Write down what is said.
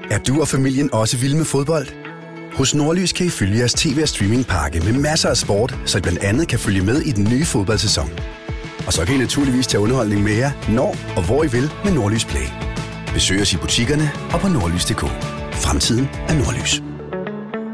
Er du og familien også vilde med fodbold? Hos Nordlys kan I følge jeres tv- og streamingpakke med masser af sport, så I blandt andet kan følge med i den nye fodboldsæson. Og så kan I naturligvis tage underholdning med jer, når og hvor I vil med Nordlys Play. Besøg os i butikkerne og på nordlys.dk. Fremtiden er Nordlys.